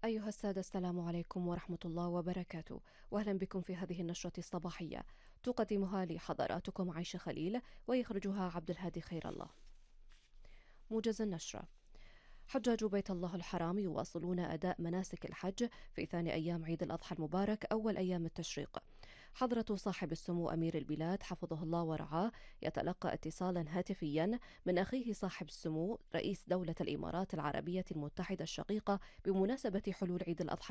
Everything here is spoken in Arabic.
أيها السادة، السلام عليكم ورحمة الله وبركاته، وأهلا بكم في هذه النشرة الصباحية تقدمها لي حضراتكم عيشة خليل ويخرجها عبد الهادي خير الله. موجز النشرة. حجاج بيت الله الحرام يواصلون أداء مناسك الحج في ثاني أيام عيد الأضحى المبارك أول أيام التشريق. حضرة صاحب السمو أمير البلاد حفظه الله ورعاه يتلقى اتصالا هاتفيا من أخيه صاحب السمو رئيس دولة الإمارات العربية المتحدة الشقيقة بمناسبة حلول عيد الأضحى